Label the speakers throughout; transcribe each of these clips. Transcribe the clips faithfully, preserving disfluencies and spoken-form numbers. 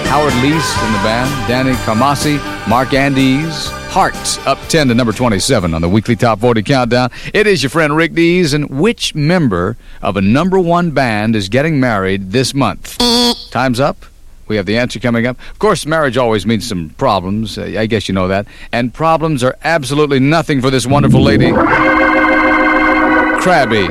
Speaker 1: Howard Leese in the band, Danny Kamasi, Mark Andes. Hearts up ten to number twenty-seven on the weekly Top forty Countdown. It is your friend Rick Dees, and which member of a number one band is getting married this month? Time's up. We have the answer coming up. Of course, marriage always means some problems. Uh, I guess you know that. And problems are absolutely nothing for this wonderful lady, Crabby.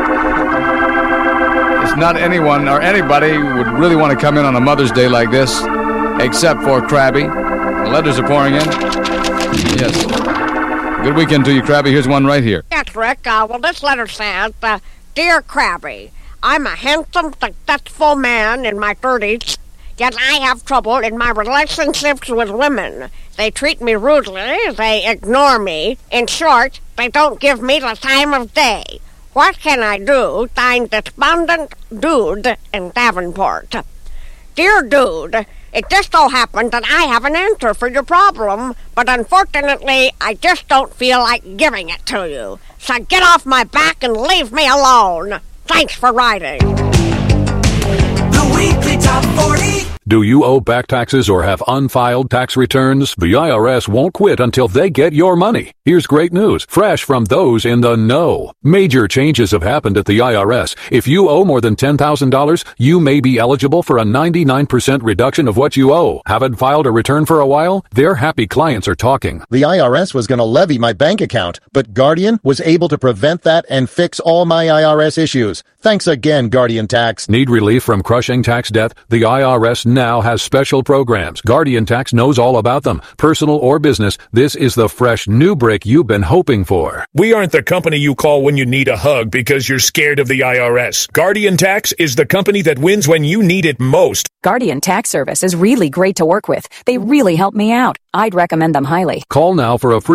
Speaker 1: It's not anyone or anybody who would really want to come in on a Mother's Day like this, except for Crabby. The letters are pouring in. Yes. Good weekend to you, Crabby. Here's one right here.
Speaker 2: Yes, Rick. Uh, well, this letter says, uh, Dear Crabby, I'm a handsome, successful man in my thirties, yet I have trouble in my relationships with women. They treat me rudely. They ignore me. In short, they don't give me the time of day. What can I do? Signed, Despondent Dude in Davenport. Dear Dude, it just so happened that I have an answer for your problem, but unfortunately, I just don't feel like giving it to you. So get off my back and leave me alone. Thanks for writing.
Speaker 3: The Weekly Top forty.
Speaker 4: Do you owe back taxes or have unfiled tax returns? The I R S won't quit until they get your money. Here's great news, fresh from those in the know. Major changes have happened at the I R S. If you owe more than ten thousand dollars, you may be eligible for a ninety-nine percent reduction of what you owe. Haven't filed a return for a while? Their happy clients are talking.
Speaker 5: The I R S was going to levy my bank account, but Guardian was able to prevent that and fix all my I R S issues. Thanks again, Guardian Tax.
Speaker 4: Need relief from crushing tax debt? The I R S now has special programs. Guardian Tax knows all about them. Personal or business, this is the fresh new break you've been hoping for.
Speaker 6: We aren't the company you call when you need a hug because you're scared of the I R S. Guardian Tax is the company that wins when you need it most.
Speaker 7: Guardian Tax Service is really great to work with. They really help me out. I'd recommend them highly.
Speaker 4: Call now for a free